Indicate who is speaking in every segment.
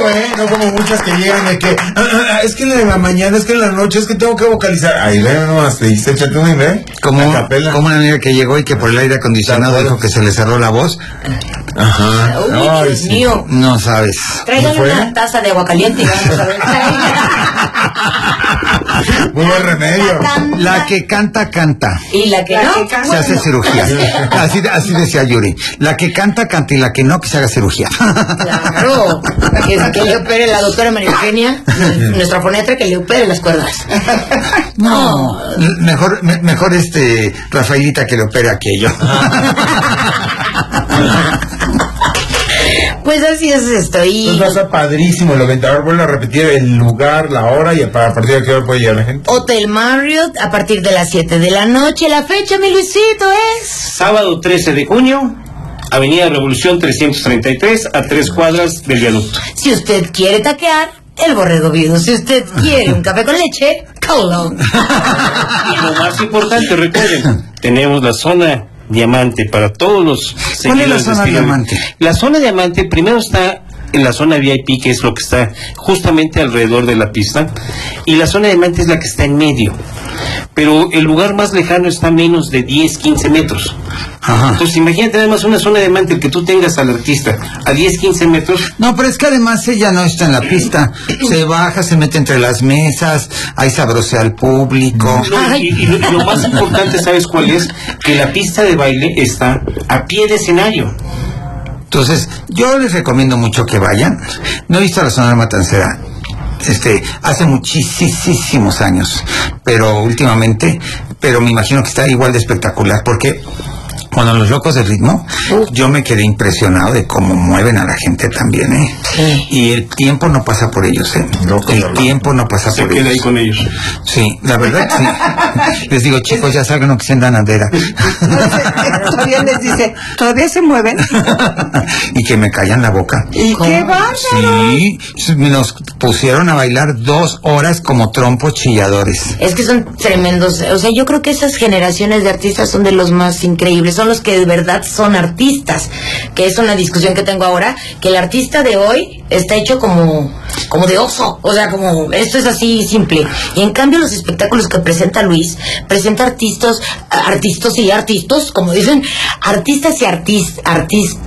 Speaker 1: no como muchas que llegan de que, es que en la mañana, es que en la noche, es que tengo que vocalizar. Ahí ve nomás, le dice, échate una idea.
Speaker 2: Como una amiga que llegó y que por el aire acondicionado dijo que se le cerró la voz.
Speaker 3: Ajá. Uy, Dios mío.
Speaker 2: No sabes.
Speaker 3: Tráigale una taza de agua caliente y vamos a ver.
Speaker 1: Muy buen remedio.
Speaker 2: La que canta.
Speaker 3: Y la que no,
Speaker 2: se hace cirugía. Así decía Yuri. La que canta y la que no, que se haga cirugía.
Speaker 3: Claro. Que le opere la doctora María Eugenia, nuestra fonetra, que le opere las cuerdas.
Speaker 2: No. Mejor Rafaelita que le opere aquello.
Speaker 3: Pues así es esto.
Speaker 1: Entonces va a ser padrísimo el evento. Ahora vuelvo a repetir el lugar, la hora y a partir de qué hora puede llegar la gente.
Speaker 3: Hotel Marriott a partir de las 7 de la noche. La fecha, mi Luisito, es
Speaker 4: sábado 13 de junio, Avenida Revolución 333, a 3 cuadras del viaducto.
Speaker 3: Si usted quiere taquear, el borrego viudo. Si usted quiere un café con leche, Colón.
Speaker 4: Y lo más importante, recuerden, tenemos la zona diamante para todos los seguidores.
Speaker 2: ¿Cuál es la zona diamante?
Speaker 4: La zona diamante primero está en la zona VIP, que es lo que está justamente alrededor de la pista, y la zona diamante es la que está en medio, pero el lugar más lejano está a menos de 10-15 metros. Ajá. Entonces imagínate además una zona diamante, el que tú tengas al artista a 10-15 metros.
Speaker 2: No, pero es que además ella no está en la pista, se baja, se mete entre las mesas, ahí sabrosea al público.
Speaker 4: No, y lo más importante, ¿sabes cuál es? Que la pista de baile está a pie de escenario.
Speaker 2: Entonces, yo les recomiendo mucho que vayan. No he visto a la Sonora Matancera hace muchísimos años, pero últimamente, me imagino que está igual de espectacular, porque cuando Los Locos del Ritmo, yo me quedé impresionado de cómo mueven a la gente también, Sí. Y el tiempo no pasa por ellos, El tiempo no pasa por ellos. Se queda
Speaker 4: ahí con ellos.
Speaker 2: Sí, la verdad, sí. Les digo, chicos, ya salgan, que se andan andera.
Speaker 5: Todavía les dice, todavía se mueven.
Speaker 2: Y que me callan la boca.
Speaker 5: ¿Y qué bárbaro?
Speaker 2: Sí, nos pusieron a bailar 2 horas como trompos chilladores.
Speaker 3: Es que son tremendos. O sea, yo creo que esas generaciones de artistas son de los más increíbles. Son los que de verdad son artistas, que es una discusión que tengo ahora, que el artista de hoy está hecho como de oso, o sea, como esto es así simple, y en cambio los espectáculos que presenta Luis, presenta artistas, como dicen, artistas y artistas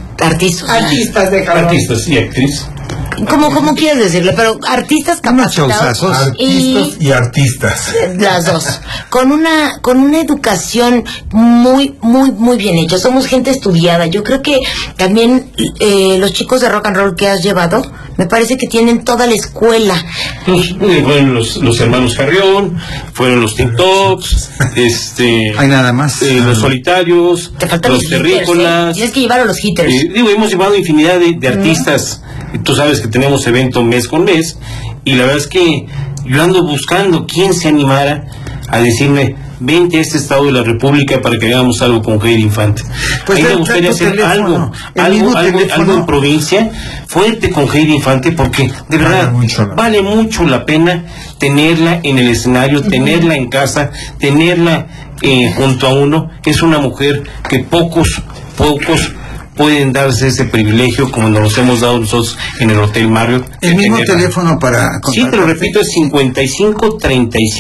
Speaker 4: y actriz.
Speaker 3: ¿Cómo quieres decirlo? Pero artistas capacitados.
Speaker 1: Artistas y artistas.
Speaker 3: Las dos. Con una educación muy bien hecha. Somos gente estudiada. Yo creo que también los chicos de rock and roll que has llevado, me parece que tienen toda la escuela.
Speaker 4: Fueron los hermanos Carrión, fueron los TikToks,
Speaker 2: hay nada más.
Speaker 4: los Solitarios, los Terrícolas.
Speaker 3: Tienes que llevar a los hitters.
Speaker 4: Hemos llevado infinidad de artistas. Tú sabes que tenemos evento mes con mes, y la verdad es que yo ando buscando quién se animara a decirme, vente a este estado de la República para que hagamos algo con Heidi Infante.
Speaker 2: Pues
Speaker 4: me gustaría hacer algo en provincia fuerte con Heidi Infante, porque de verdad vale mucho la pena tenerla en el escenario, tenerla en casa, tenerla junto a uno. Es una mujer que pocos pueden darse ese privilegio como nos los hemos dado nosotros en el Hotel Marriott.
Speaker 2: El mismo teléfono para...
Speaker 4: Sí, te lo repito, es 5535